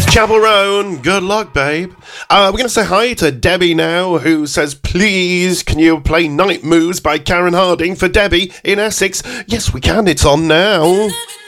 Chapel Roan, good luck, babe. We're going to say hi to Debbie now, who says, please, can you play Night Moves by Karen Harding for Debbie in Essex? Yes, we can. It's on now.